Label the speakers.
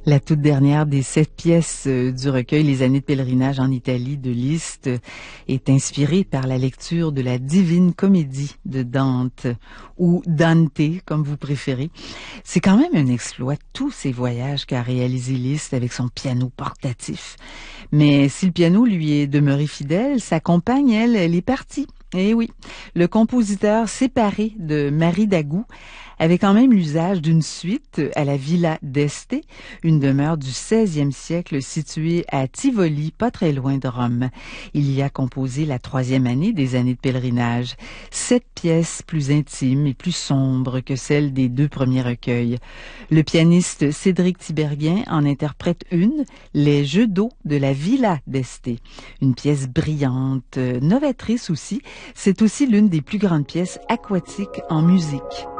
Speaker 1: La toute dernière des 7 pièces du recueil Les années de pèlerinage en Italie de Liszt est inspirée par la lecture de la Divine Comédie de Dante, ou Dante, comme vous préférez. C'est quand même un exploit, tous ces voyages qu'a réalisé Liszt avec son piano portatif. Mais si le piano lui est demeuré fidèle, sa compagne, elle est partie. Eh oui, le compositeur séparé de Marie Dagout avait quand même l'usage d'une suite à la Villa d'Este, une demeure du XVIe siècle située à Tivoli, pas très loin de Rome. Il y a composé la 3e année des années de pèlerinage. 7 pièces plus intimes et plus sombres que celles des 2 premiers recueils. Le pianiste Cédric Tiberghien en interprète une, Les Jeux d'eau de la Villa d'Este. Une pièce brillante, novatrice aussi. C'est aussi l'une des plus grandes pièces aquatiques en musique.